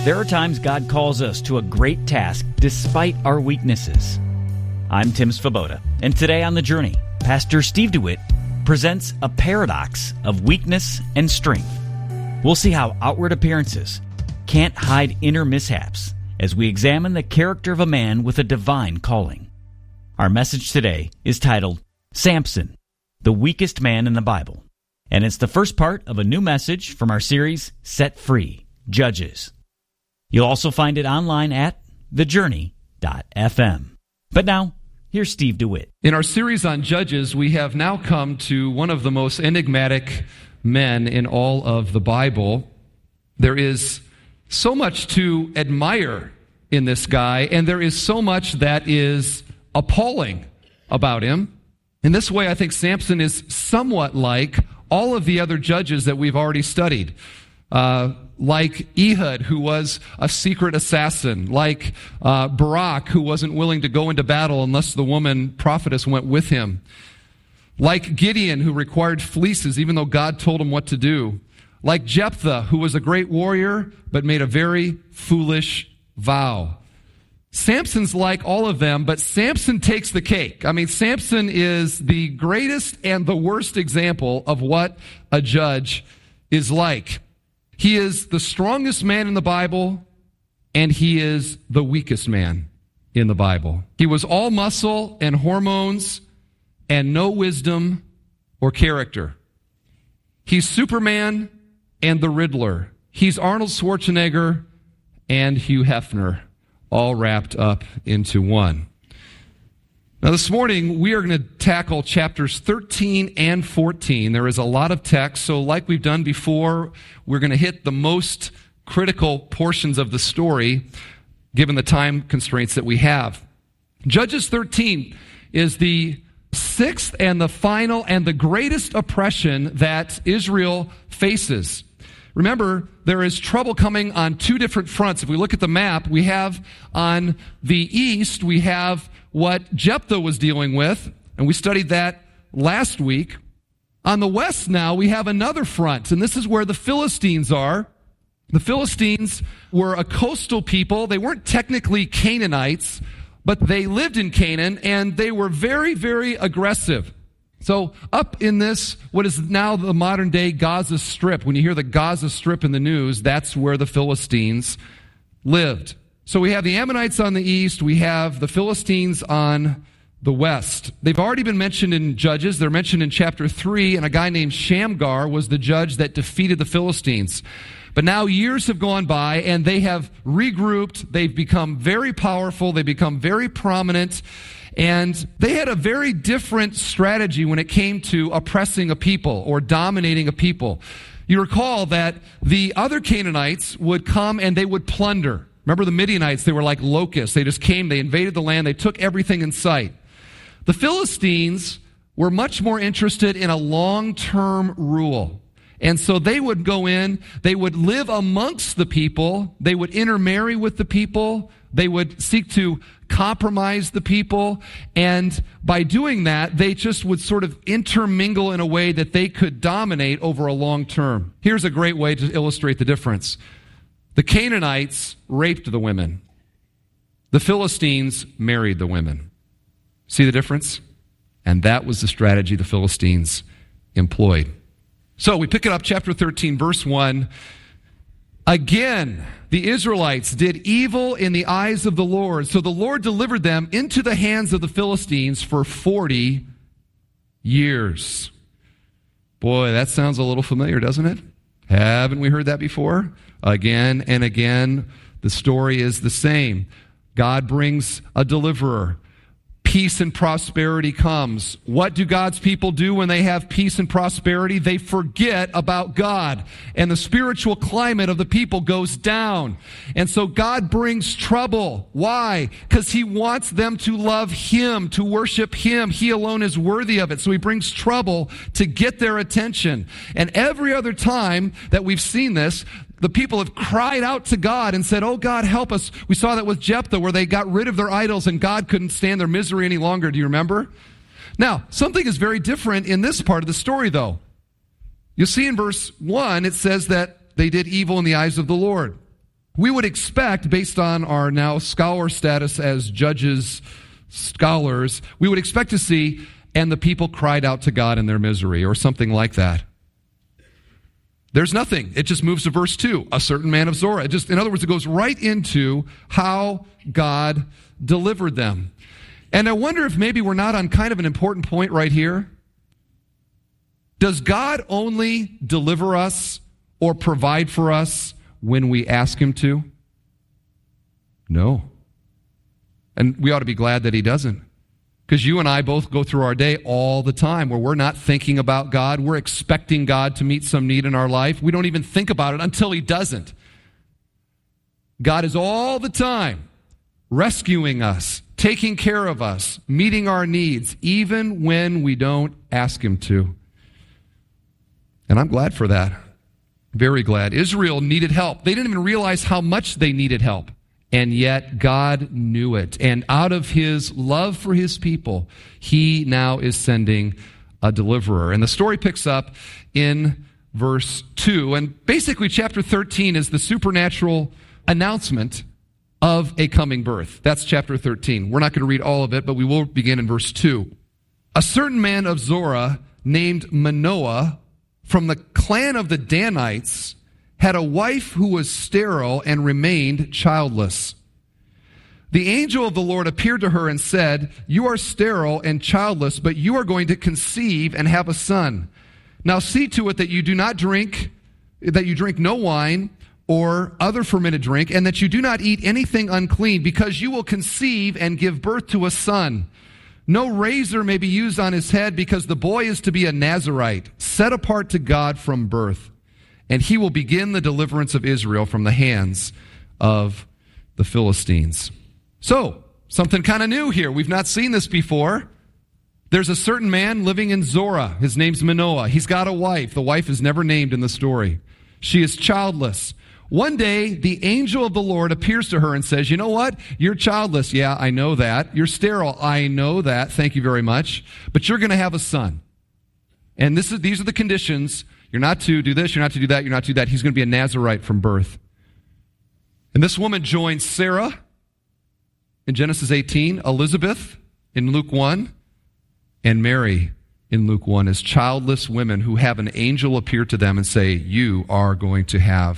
There are times God calls us to a great task despite our weaknesses. I'm Tim Svoboda, and today on The Journey, Pastor Steve DeWitt presents a paradox of weakness and strength. We'll see how outward appearances can't hide inner mishaps as we examine the character of a man with a divine calling. Our message today is titled, Samson, the Weakest Man in the Bible. And it's the first part of a new message from our series, Set Free, Judges. You'll also find it online at thejourney.fm. But now, here's Steve DeWitt. In our series on Judges, we have now come to one of the most enigmatic men in all of the Bible. There is so much to admire in this guy, and there is so much that is appalling about him. In this way, I think Samson is somewhat like all of the other judges that we've already studied. Like Ehud, who was a secret assassin, like Barak, who wasn't willing to go into battle unless the woman prophetess went with him, like Gideon, who required fleeces even though God told him what to do, like Jephthah, who was a great warrior but made a very foolish vow. Samson's like all of them, but Samson takes the cake. I mean, Samson is the greatest and the worst example of what a judge is like. He is the strongest man in the Bible, and he is the weakest man in the Bible. He was all muscle and hormones and no wisdom or character. He's Superman and the Riddler. He's Arnold Schwarzenegger and Hugh Hefner, all wrapped up into one. Now this morning, we are going to tackle chapters 13 and 14. There is a lot of text, so like we've done before, we're going to hit the most critical portions of the story, given the time constraints that we have. Judges 13 is the sixth and the final and the greatest oppression that Israel faces. Remember, there is trouble coming on two different fronts. If we look at the map, we have on the east, we have what Jephthah was dealing with, and we studied that last week. On the west now, we have another front, and this is where the Philistines are. The Philistines were a coastal people. They weren't technically Canaanites, but they lived in Canaan, and they were very, very aggressive. So up in this, what is now the modern-day Gaza Strip, when you hear the Gaza Strip in the news, that's where the Philistines lived. So we have the Ammonites on the east, we have the Philistines on the west. They've already been mentioned in Judges. They're mentioned in chapter 3, and a guy named Shamgar was the judge that defeated the Philistines. But now years have gone by, and they have regrouped. They've become very powerful. They've become very prominent. And they had a very different strategy when it came to oppressing a people or dominating a people. You recall that the other Canaanites would come and they would plunder. Remember the Midianites, they were like locusts. They just came, they invaded the land, they took everything in sight. The Philistines were much more interested in a long-term rule. And so they would go in, they would live amongst the people, they would intermarry with the people, they would seek to compromise the people, and by doing that, they just would sort of intermingle in a way that they could dominate over a long term. Here's a great way to illustrate the difference. The Canaanites raped the women. The Philistines married the women. See the difference? And that was the strategy the Philistines employed. So we pick it up, chapter 13, verse 1. Again, the Israelites did evil in the eyes of the Lord. So the Lord delivered them into the hands of the Philistines for 40 years. Boy, that sounds a little familiar, doesn't it? Haven't we heard that before? Again and again, the story is the same. God brings a deliverer. Peace and prosperity comes. What do God's people do when they have peace and prosperity? They forget about God, and the spiritual climate of the people goes down. And so God brings trouble. Why? Because He wants them to love Him, to worship Him. He alone is worthy of it. So He brings trouble to get their attention. And every other time that we've seen this, the people have cried out to God and said, oh, God, help us. We saw that with Jephthah, where they got rid of their idols and God couldn't stand their misery any longer. Do you remember? Now, something is very different in this part of the story, though. You'll see in verse 1, it says that they did evil in the eyes of the Lord. We would expect, based on our now scholar status as judges, scholars, we would expect to see, and the people cried out to God in their misery, or something like that. There's nothing. It just moves to verse 2, a certain man of Zorah. In other words, it goes right into how God delivered them. And I wonder if maybe we're not on kind of an important point right here. Does God only deliver us or provide for us when we ask him to? No. And we ought to be glad that he doesn't. Because you and I both go through our day all the time where we're not thinking about God. We're expecting God to meet some need in our life. We don't even think about it until he doesn't. God is all the time rescuing us, taking care of us, meeting our needs, even when we don't ask him to. And I'm glad for that. Very glad. Israel needed help. They didn't even realize how much they needed help. And yet God knew it. And out of his love for his people, he now is sending a deliverer. And the story picks up in verse 2. And basically chapter 13 is the supernatural announcement of a coming birth. That's chapter 13. We're not going to read all of it, but we will begin in verse 2. A certain man of Zorah named Manoah from the clan of the Danites had a wife who was sterile and remained childless. The angel of the Lord appeared to her and said, "You are sterile and childless, but you are going to conceive and have a son. Now see to it that you drink no wine or other fermented drink, and that you do not eat anything unclean, because you will conceive and give birth to a son. No razor may be used on his head, because the boy is to be a Nazirite, set apart to God from birth. And he will begin the deliverance of Israel from the hands of the Philistines." So, something kind of new here. We've not seen this before. There's a certain man living in Zorah. His name's Manoah. He's got a wife. The wife is never named in the story. She is childless. One day, the angel of the Lord appears to her and says, "You know what? You're childless. Yeah, I know that. You're sterile. I know that. Thank you very much. But you're going to have a son. And these are the conditions. You're not to do this. You're not to do that. You're not to do that. He's going to be a Nazirite from birth." And this woman joins Sarah in Genesis 18, Elizabeth in Luke 1, and Mary in Luke 1 as childless women who have an angel appear to them and say, "You are going to have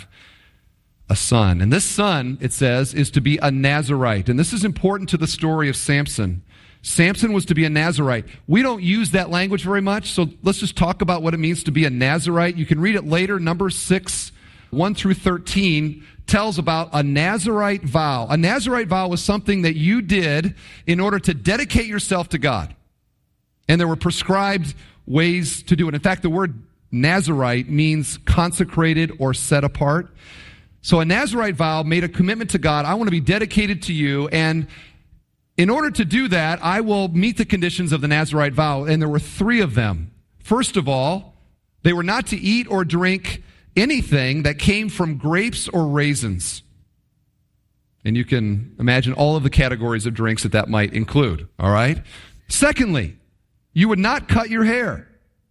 a son." And this son, it says, is to be a Nazirite. And this is important to the story of Samson. Samson was to be a Nazirite. We don't use that language very much, so let's just talk about what it means to be a Nazirite. You can read it later. Numbers 6, 1 through 13 tells about a Nazirite vow. A Nazirite vow was something that you did in order to dedicate yourself to God. And there were prescribed ways to do it. In fact, the word Nazirite means consecrated or set apart. So a Nazirite vow made a commitment to God. I want to be dedicated to you, and in order to do that, I will meet the conditions of the Nazirite vow. And there were 3 of them. First of all, they were not to eat or drink anything that came from grapes or raisins. And you can imagine all of the categories of drinks that might include, all right? Secondly, you would not cut your hair,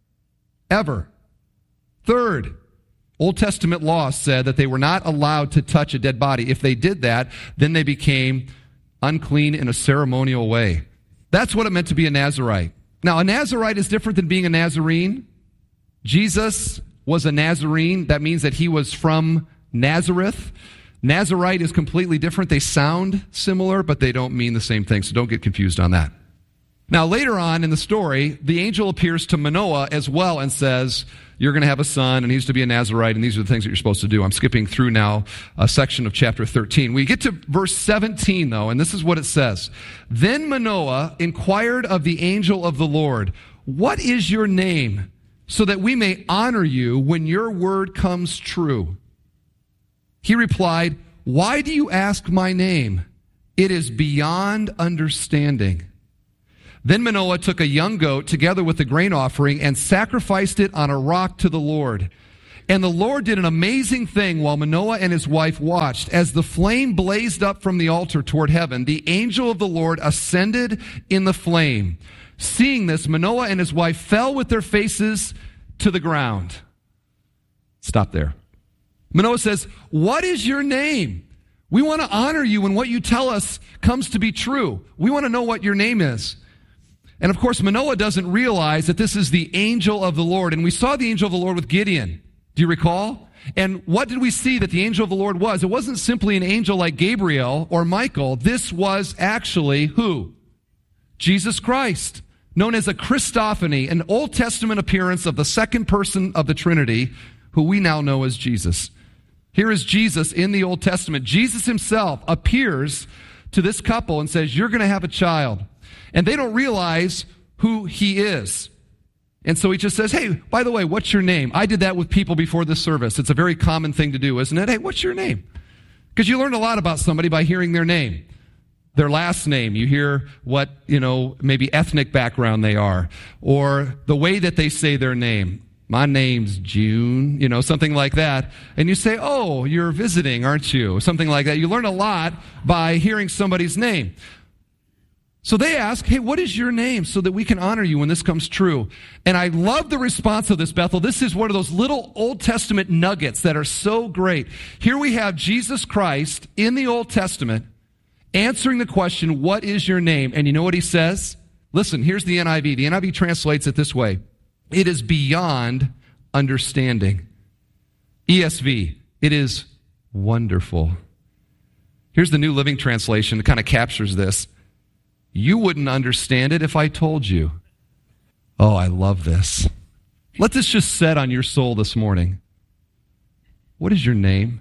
ever. Third, Old Testament law said that they were not allowed to touch a dead body. If they did that, then they became unclean in a ceremonial way. That's what it meant to be a Nazirite. Now, a Nazirite is different than being a Nazarene. Jesus was a Nazarene. That means that he was from Nazareth. Nazirite is completely different. They sound similar, but they don't mean the same thing, so don't get confused on that. Now, later on in the story, the angel appears to Manoah as well and says, "You're going to have a son, and he's to be a Nazirite, and these are the things that you're supposed to do." I'm skipping through now a section of chapter 13. We get to verse 17, though, and this is what it says. "Then Manoah inquired of the angel of the Lord, 'What is your name, so that we may honor you when your word comes true?' He replied, 'Why do you ask my name? It is beyond understanding.' Then Manoah took a young goat together with the grain offering and sacrificed it on a rock to the Lord. And the Lord did an amazing thing while Manoah and his wife watched. As the flame blazed up from the altar toward heaven, the angel of the Lord ascended in the flame. Seeing this, Manoah and his wife fell with their faces to the ground." Stop there. Manoah says, "What is your name, We want to honor you when what you tell us comes to be true. We want to know what your name is. And of course, Manoah doesn't realize that this is the angel of the Lord. And we saw the angel of the Lord with Gideon. Do you recall? And what did we see that the angel of the Lord was? It wasn't simply an angel like Gabriel or Michael. This was actually who? Jesus Christ, known as a Christophany, an Old Testament appearance of the second person of the Trinity, who we now know as Jesus. Here is Jesus in the Old Testament. Jesus himself appears to this couple and says, you're going to have a child. And they don't realize who he is. And so he just says, hey, by the way, what's your name? I did that with people before this service. It's a very common thing to do, isn't it? Hey, what's your name? Because you learn a lot about somebody by hearing their name. Their last name. You hear what, maybe ethnic background they are. Or the way that they say their name. My name's June, something like that. And you say, oh, you're visiting, aren't you? Something like that. You learn a lot by hearing somebody's name. So they ask, hey, what is your name so that we can honor you when this comes true? And I love the response of this, Bethel. This is one of those little Old Testament nuggets that are so great. Here we have Jesus Christ in the Old Testament answering the question, what is your name? And you know what he says? Listen, here's the NIV. The NIV translates it this way. It is beyond understanding. ESV, it is wonderful. Here's the New Living Translation that kind of captures this. You wouldn't understand it if I told you. Oh, I love this. Let this just set on your soul this morning. What is your name?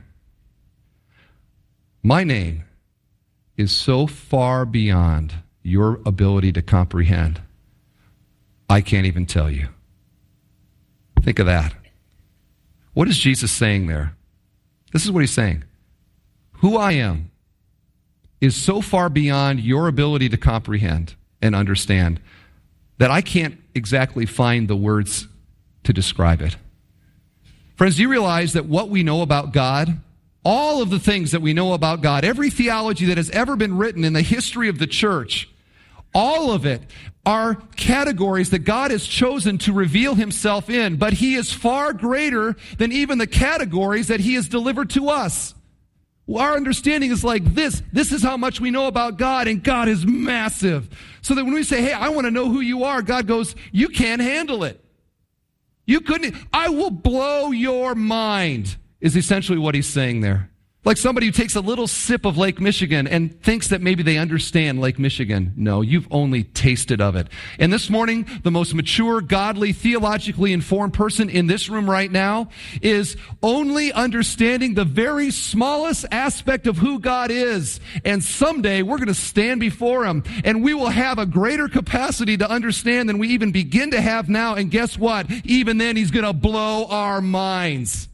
My name is so far beyond your ability to comprehend. I can't even tell you. Think of that. What is Jesus saying there? This is what he's saying. Who I am is so far beyond your ability to comprehend and understand that I can't exactly find the words to describe it. Friends, do you realize that what we know about God, all of the things that we know about God, every theology that has ever been written in the history of the church, all of it are categories that God has chosen to reveal himself in, but he is far greater than even the categories that he has delivered to us. Our understanding is like this. This is how much we know about God, and God is massive. So that when we say, hey, I want to know who you are, God goes, you can't handle it. You couldn't. I will blow your mind, is essentially what he's saying there. Like somebody who takes a little sip of Lake Michigan and thinks that maybe they understand Lake Michigan. No, you've only tasted of it. And this morning, the most mature, godly, theologically informed person in this room right now is only understanding the very smallest aspect of who God is. And someday we're going to stand before him and we will have a greater capacity to understand than we even begin to have now. And guess what? Even then he's going to blow our minds.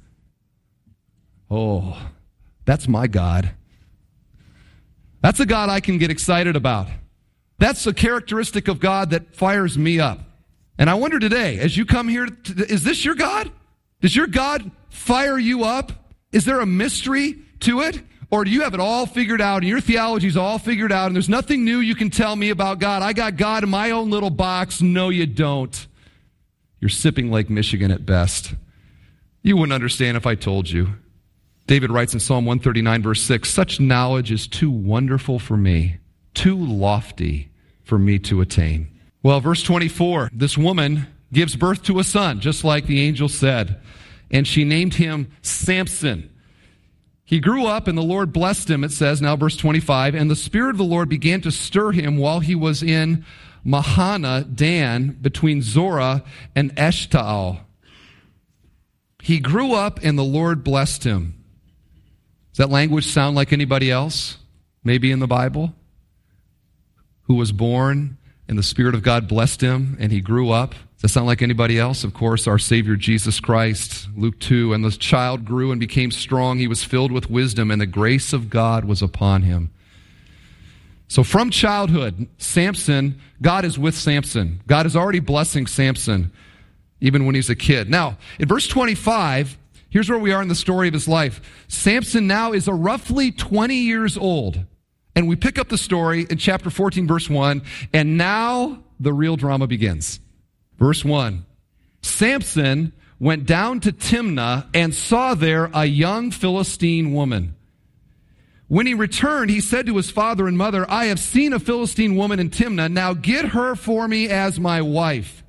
Oh, that's my God. That's a God I can get excited about. That's a characteristic of God that fires me up. And I wonder today, as you come here, is this your God? Does your God fire you up? Is there a mystery to it? Or do you have it all figured out and your theology's all figured out and there's nothing new you can tell me about God? I got God in my own little box. No, you don't. You're sipping Lake Michigan at best. You wouldn't understand if I told you. David writes in Psalm 139, verse 6, such knowledge is too wonderful for me, too lofty for me to attain. Well, verse 24, this woman gives birth to a son, just like the angel said, and she named him Samson. He grew up and the Lord blessed him, it says, now verse 25, and the Spirit of the Lord began to stir him while he was in Mahana Dan between Zorah and Eshtaol. He grew up and the Lord blessed him. Does that language sound like anybody else? Maybe in the Bible? Who was born and the Spirit of God blessed him and he grew up? Does that sound like anybody else? Of course, our Savior Jesus Christ, Luke 2, and the child grew and became strong. He was filled with wisdom and the grace of God was upon him. So from childhood, Samson, God is with Samson. God is already blessing Samson even when he's a kid. Now, in verse 25, here's where we are in the story of his life. Samson now is a roughly 20 years old. And we pick up the story in chapter 14, verse 1. And now the real drama begins. Verse 1. Samson went down to Timnah and saw there a young Philistine woman. When he returned, he said to his father and mother, I have seen a Philistine woman in Timnah. Now get her for me as my wife.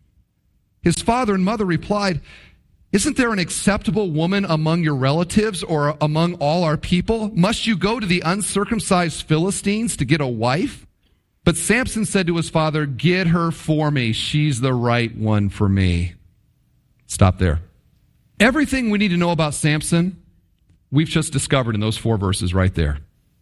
His father and mother replied, isn't there an acceptable woman among your relatives or among all our people? Must you go to the uncircumcised Philistines to get a wife? But Samson said to his father, get her for me. She's the right one for me. Stop there. Everything we need to know about Samson, we've just discovered in those 4 verses right there.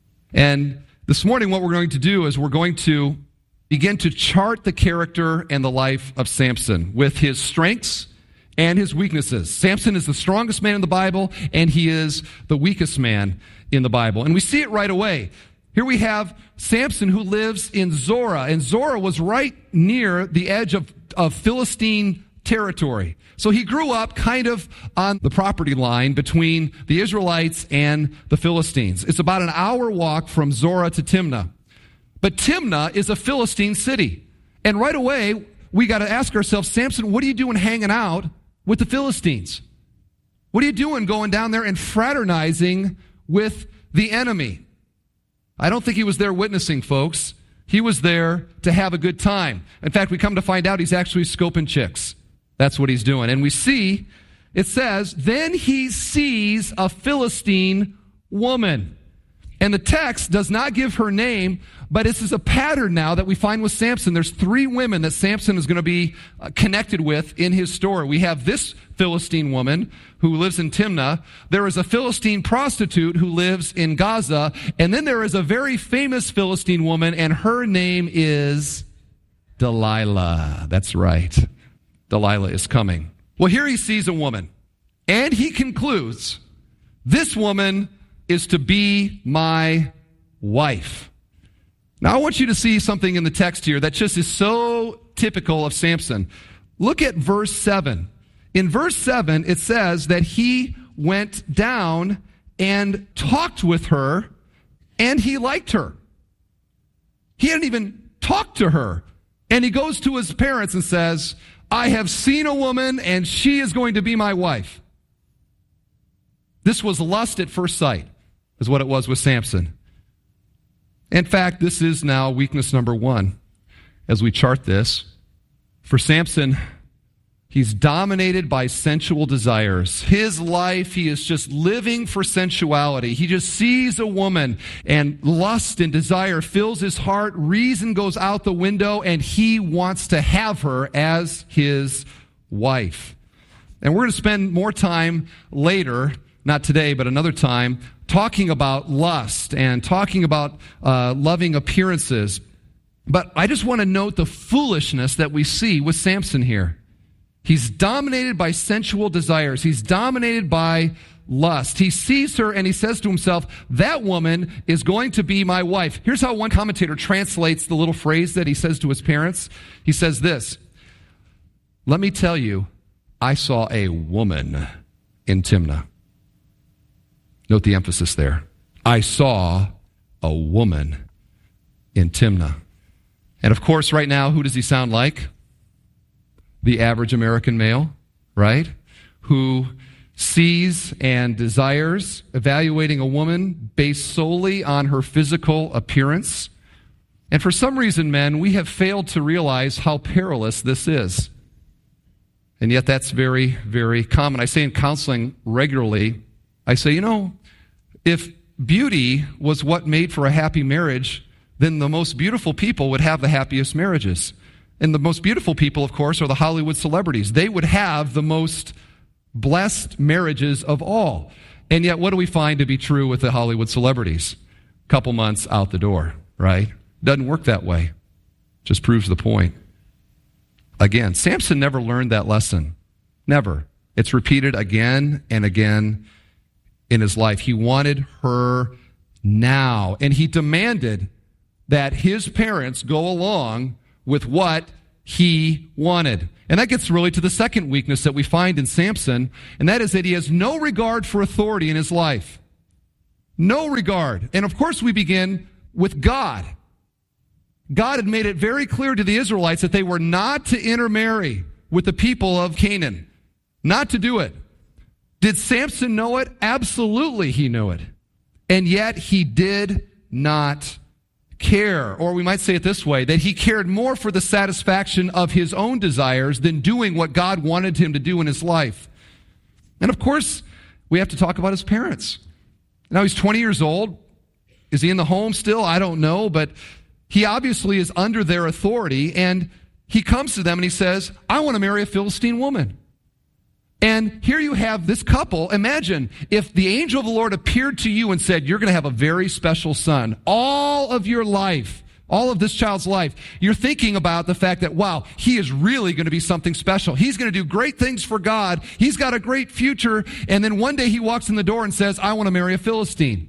And this morning what we're going to do is we're going to begin to chart the character and the life of Samson with his strengths and his weaknesses. Samson is the strongest man in the Bible, and he is the weakest man in the Bible. And we see it right away. Here we have Samson who lives in Zorah, and Zorah was right near the edge of Philistine territory. So he grew up kind of on the property line between the Israelites and the Philistines. It's about an hour walk from Zorah to Timnah. But Timnah is a Philistine city. And right away, we got to ask ourselves, Samson, what are you doing hanging out with the Philistines? What are you doing going down there and fraternizing with the enemy? I don't think he was there witnessing, folks. He was there to have a good time. In fact, we come to find out he's actually scoping chicks. That's what he's doing. And we see, it says, then he sees a Philistine woman. And the text does not give her name, but this is a pattern now that we find with Samson. There's 3 women that Samson is going to be connected with in his story. We have this Philistine woman who lives in Timnah. There is a Philistine prostitute who lives in Gaza. And then there is a very famous Philistine woman, and her name is Delilah. That's right. Delilah is coming. Well, here he sees a woman, and he concludes, this woman is to be my wife. Now, I want you to see something in the text here that just is so typical of Samson. Look at verse 7. In verse 7, it says that he went down and talked with her, and he liked her. He hadn't even talked to her. And he goes to his parents and says, I have seen a woman, and she is going to be my wife. This was lust at first sight, is what it was with Samson. In fact, this is now weakness number 1 as we chart this. For Samson, he's dominated by sensual desires. His life, he is just living for sensuality. He just sees a woman, and lust and desire fills his heart. Reason goes out the window, and he wants to have her as his wife. And we're going to spend more time later, not today, but another time, talking about lust and talking about loving appearances. But I just want to note the foolishness that we see with Samson here. He's dominated by sensual desires. He's dominated by lust. He sees her and he says to himself, that woman is going to be my wife. Here's how one commentator translates the little phrase that he says to his parents. He says this, let me tell you, I saw a woman in Timnah. Note the emphasis there. I saw a woman in Timnah. And of course, right now, who does he sound like? The average American male, right? Who sees and desires evaluating a woman based solely on her physical appearance. And for some reason, men, we have failed to realize how perilous this is. And yet that's very, very common. I say in counseling regularly, I say, if beauty was what made for a happy marriage, then the most beautiful people would have the happiest marriages. And the most beautiful people, of course, are the Hollywood celebrities. They would have the most blessed marriages of all. And yet, what do we find to be true with the Hollywood celebrities? Couple months out the door, right? Doesn't work that way. Just proves the point. Again, Samson never learned that lesson. Never. It's repeated again and again in his life. He wanted her now. And he demanded that his parents go along with what he wanted. And that gets really to the second weakness that we find in Samson, and that is that he has no regard for authority in his life. No regard. And of course we begin with God. God had made it very clear to the Israelites that they were not to intermarry with the people of Canaan. Not to do it. Did Samson know it? Absolutely he knew it. and yet he did not care. Or we might say it this way, that he cared more for the satisfaction of his own desires than doing what God wanted him to do in his life. And of course, we have to talk about his parents. Now he's 20 years old. Is he in the home still? I don't know, but he obviously is under their authority, and he comes to them and he says, I want to marry a Philistine woman. And here you have this couple. Imagine if the angel of the Lord appeared to you and said, you're going to have a very special son. All of your life, all of this child's life, you're thinking about the fact that, wow, he is really going to be something special. He's going to do great things for God. He's got a great future. And then one day he walks in the door and says, I want to marry a Philistine.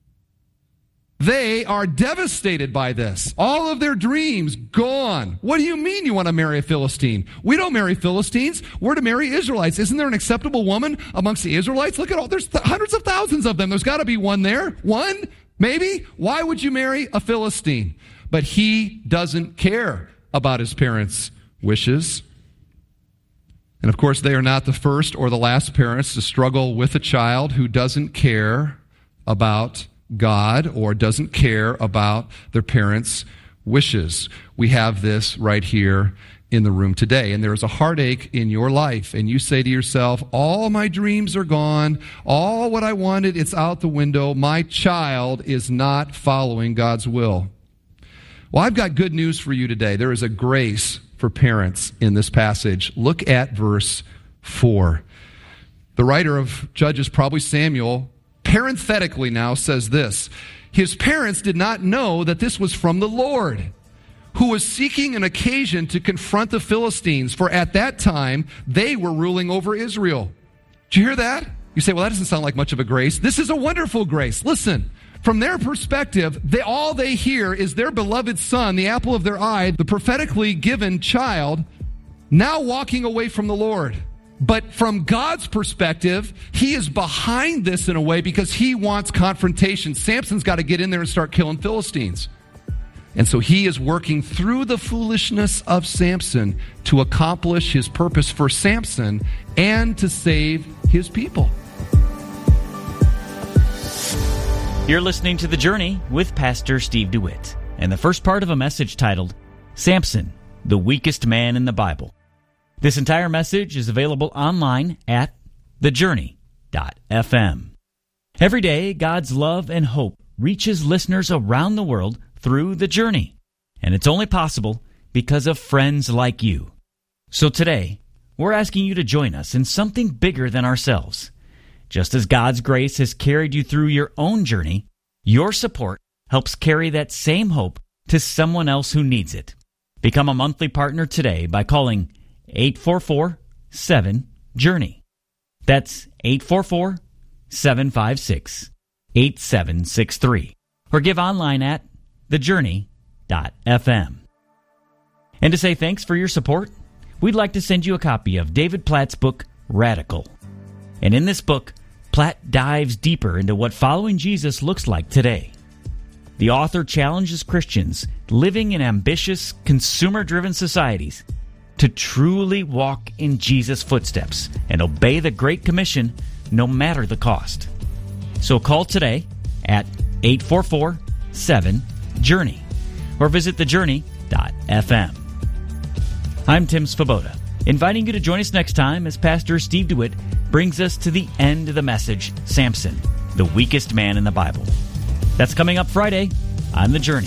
They are devastated by this. All of their dreams gone. What do you mean you want to marry a Philistine? We don't marry Philistines. We're to marry Israelites. Isn't there an acceptable woman amongst the Israelites? Look at all, there's hundreds of thousands of them. There's got to be one there. One? Maybe? Why would you marry a Philistine? But he doesn't care about his parents' wishes. And of course, they are not the first or the last parents to struggle with a child who doesn't care about God or doesn't care about their parents' wishes. We have this right here in the room today. And there is a heartache in your life, and you say to yourself, all my dreams are gone. All what I wanted, it's out the window. My child is not following God's will. Well, I've got good news for you today. There is a grace for parents in this passage. Look at verse 4. The writer of Judges, probably Samuel, parenthetically now says this: his parents did not know that this was from the Lord, who was seeking an occasion to confront the Philistines, for at that time they were ruling over Israel. Did you hear that? You say, well, that doesn't sound like much of a grace. This is a wonderful grace. Listen, from their perspective, all they hear is their beloved son, the apple of their eye, the prophetically given child, now walking away from the Lord. But from God's perspective, he is behind this in a way because he wants confrontation. Samson's got to get in there and start killing Philistines. And so he is working through the foolishness of Samson to accomplish his purpose for Samson and to save his people. You're listening to The Journey with Pastor Steve DeWitt, and the first part of a message titled, Samson, the Weakest Man in the Bible. This entire message is available online at thejourney.fm. Every day, God's love and hope reaches listeners around the world through The Journey, and it's only possible because of friends like you. So today, we're asking you to join us in something bigger than ourselves. Just as God's grace has carried you through your own journey, your support helps carry that same hope to someone else who needs it. Become a monthly partner today by calling 844-7-JOURNEY. That's 844-756-8763. Or give online at thejourney.fm. And to say thanks for your support, we'd like to send you a copy of David Platt's book, Radical. And in this book, Platt dives deeper into what following Jesus looks like today. The author challenges Christians living in ambitious, consumer-driven societies to truly walk in Jesus' footsteps and obey the Great Commission no matter the cost. So call today at 844-7-JOURNEY or visit thejourney.fm. I'm Tim Svoboda, inviting you to join us next time as Pastor Steve DeWitt brings us to the end of the message, Samson, the weakest man in the Bible. That's coming up Friday on The Journey.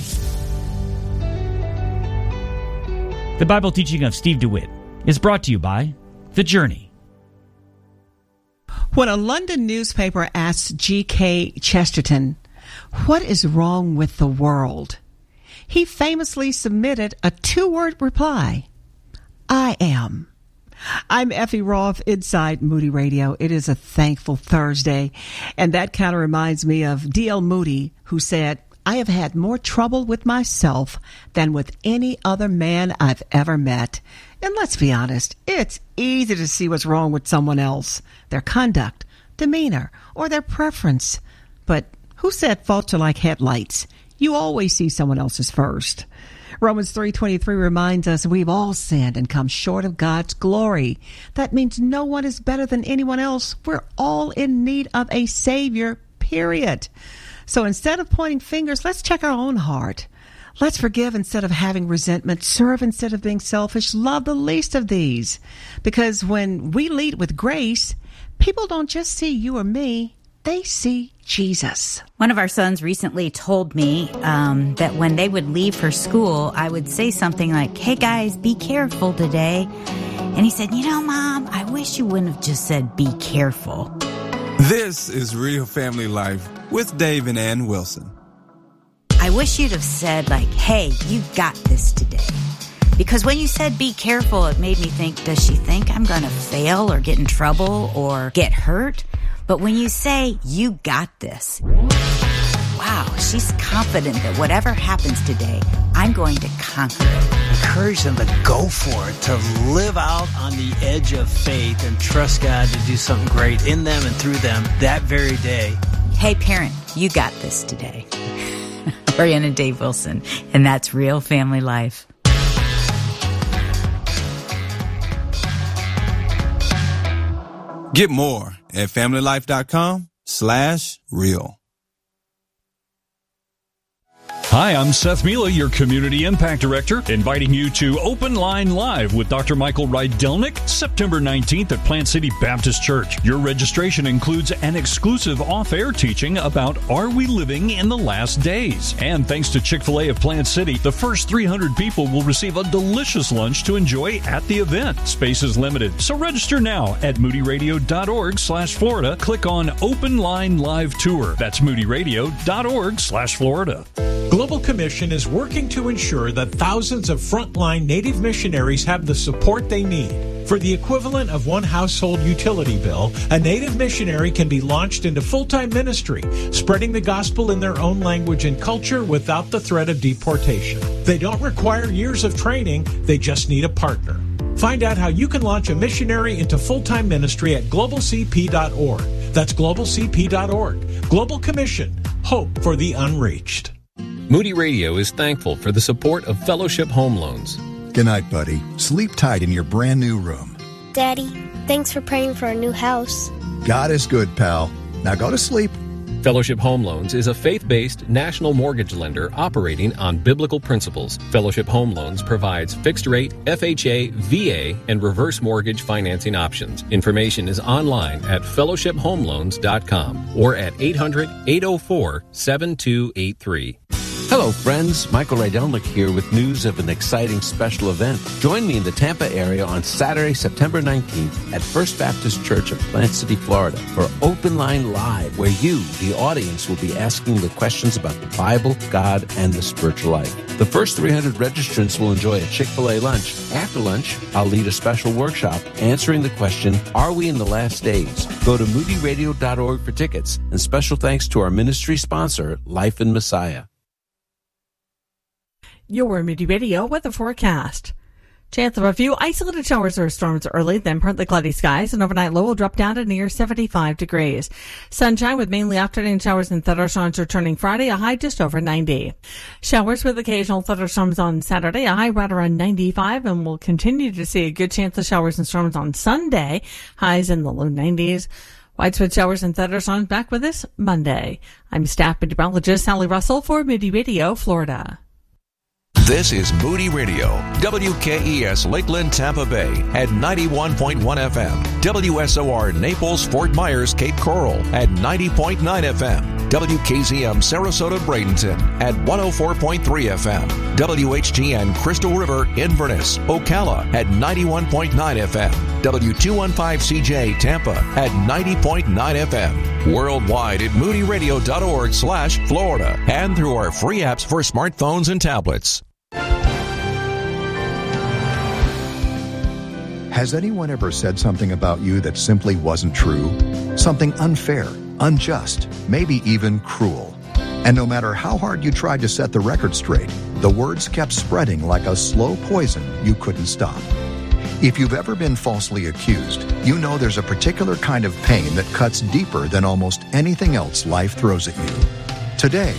The Bible teaching of Steve DeWitt is brought to you by The Journey. When a London newspaper asked G.K. Chesterton, "What is wrong with the world?" he famously submitted a two-word reply: I am. I'm Effie Roth inside Moody Radio. It is a thankful Thursday, and that kind of reminds me of D.L. Moody, who said, "I have had more trouble with myself than with any other man I've ever met." And let's be honest, it's easy to see what's wrong with someone else, their conduct, demeanor, or their preference. But who said faults are like headlights? You always see someone else's first. Romans 3:23 reminds us we've all sinned and come short of God's glory. That means no one is better than anyone else. We're all in need of a Savior, period. So instead of pointing fingers, let's check our own heart. Let's forgive instead of having resentment, serve instead of being selfish, love the least of these. Because when we lead with grace, people don't just see you or me, they see Jesus. One of our sons recently told me that when they would leave for school, I would say something like, "Hey guys, be careful today." And he said, Mom, I wish you wouldn't have just said, "Be careful." This is Real Family Life with Dave and Ann Wilson. I wish you'd have said, "Hey, you got this today." Because when you said "be careful," it made me think, does she think I'm going to fail or get in trouble or get hurt? But when you say, "You got this," wow, she's confident that whatever happens today, I'm going to conquer it. Encourage them to go for it, to live out on the edge of faith and trust God to do something great in them and through them that very day. Hey, parent, you got this today. Brian and Dave Wilson, and that's Real Family Life. Get more at familylife.com/real. Hi, I'm Seth Mila, your Community Impact Director, inviting you to Open Line Live with Dr. Michael Rydelnik, September 19th at Plant City Baptist Church. Your registration includes an exclusive off-air teaching about Are We Living in the Last Days? And thanks to Chick-fil-A of Plant City, the first 300 people will receive a delicious lunch to enjoy at the event. Space is limited, so register now at moodyradio.org/Florida. Click on Open Line Live Tour. That's moodyradio.org/Florida. Global Commission is working to ensure that thousands of frontline Native missionaries have the support they need. For the equivalent of one household utility bill, a Native missionary can be launched into full-time ministry, spreading the gospel in their own language and culture without the threat of deportation. They don't require years of training, they just need a partner. Find out how you can launch a missionary into full-time ministry at globalcp.org. That's globalcp.org. Global Commission. Hope for the unreached. Moody Radio is thankful for the support of Fellowship Home Loans. Good night, buddy. Sleep tight in your brand new room. Daddy, thanks for praying for our new house. God is good, pal. Now go to sleep. Fellowship Home Loans is a faith-based national mortgage lender operating on biblical principles. Fellowship Home Loans provides fixed-rate, FHA, VA, and reverse mortgage financing options. Information is online at fellowshiphomeloans.com or at 800-804-7283. Hello, friends. Michael Rydelnik here with news of an exciting special event. Join me in the Tampa area on Saturday, September 19th at First Baptist Church of Plant City, Florida for Open Line Live, where you, the audience, will be asking the questions about the Bible, God, and the spiritual life. The first 300 registrants will enjoy a Chick-fil-A lunch. After lunch, I'll lead a special workshop answering the question, Are we in the last days? Go to moodyradio.org for tickets. And special thanks to our ministry sponsor, Life in Messiah. Your Moody Radio weather forecast. Chance of a few isolated showers or storms early, then partly cloudy skies, and overnight low will drop down to near 75 degrees. Sunshine with mainly afternoon showers and thunderstorms returning Friday, a high just over 90. Showers with occasional thunderstorms on Saturday, a high right around 95, and we'll continue to see a good chance of showers and storms on Sunday, highs in the low 90s. Widespread showers and thunderstorms back with us Monday. I'm staff meteorologist Sally Russell for Moody Radio, Florida. This is Moody Radio, WKES Lakeland, Tampa Bay at 91.1 FM, WSOR Naples, Fort Myers, Cape Coral at 90.9 FM, WKZM Sarasota, Bradenton at 104.3 FM, WHTN Crystal River, Inverness, Ocala at 91.9 FM, W215CJ Tampa at 90.9 FM, worldwide at moodyradio.org/Florida, and through our free apps for smartphones and tablets. Has anyone ever said something about you that simply wasn't true? Something unfair, unjust, maybe even cruel. And no matter how hard you tried to set the record straight, the words kept spreading like a slow poison you couldn't stop. If you've ever been falsely accused, you know there's a particular kind of pain that cuts deeper than almost anything else life throws at you. Today,